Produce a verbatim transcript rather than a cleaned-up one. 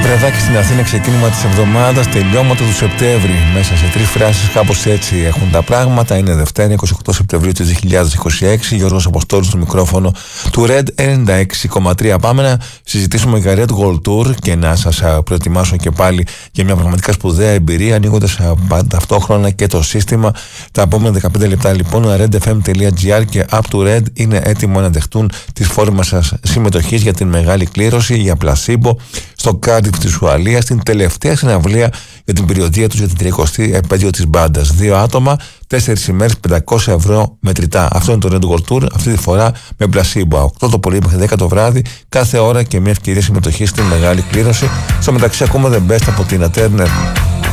βραδάκι στην Αθήνα, ξεκίνημα της εβδομάδας, τελειώματα του Σεπτέμβρη. Μέσα σε τρεις φράσεις, κάπως έτσι έχουν τα πράγματα. Είναι Δευτέρα, είκοσι οκτώ Σεπτεμβρίου του δύο χιλιάδες είκοσι έξι. Γιώργος Αποστόλης στο μικρόφωνο του Red ενενήντα έξι κόμμα τρία. Πάμε να συζητήσουμε για Red Gold Tour και να σας προετοιμάσω και πάλι για μια πραγματικά σπουδαία εμπειρία, ανοίγοντας ταυτόχρονα και το σύστημα. Τα επόμενα δεκαπέντε λεπτά λοιπόν, redfm.gr και App του Red είναι έτοιμο να δεχτούν τις φόρμες σας συμμετοχής για την μεγάλη κλήρωση για πλασίμπο στο Cardiff της Ουαλίας, στην τελευταία συναυλία για την περιοδία τους για την τριακοστή επέτειο της μπάντας. Δύο άτομα, τέσσερις ημέρες, πεντακόσια ευρώ μετρητά. Αυτό είναι το Red Gold Tour, αυτή τη φορά με πλασίμπο. οκτώ το πρωί μέχρι δέκα το βράδυ, κάθε ώρα και μια ευκαιρία συμμετοχή στην μεγάλη κλήρωση. Στο μεταξύ, ακόμα the best από την Turner.